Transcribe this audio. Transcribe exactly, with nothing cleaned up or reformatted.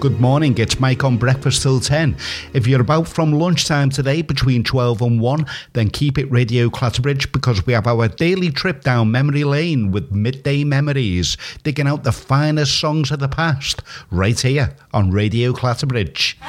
Good morning, it's Mike on Breakfast Till ten. If you're about from lunchtime today between twelve and one, then keep it Radio Clatterbridge, because we have our daily trip down memory lane with Midday Memories, digging out the finest songs of the past, right here on Radio Clatterbridge.